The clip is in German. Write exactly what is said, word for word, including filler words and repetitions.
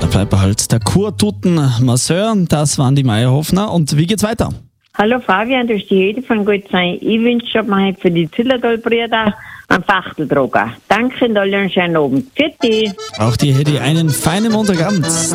da bleibt halt der Kurtutten-Masseur. Das waren die Meierhofner. Und wie geht's weiter? Hallo Fabian, du bist die Hedi von Gut sein. Ich wünsche mir für die Zillertal-Brüder einen Fachteldroger. Danke und alle einen schönen Abend. Für dich. Auch die Hedi einen feinen Montagabend.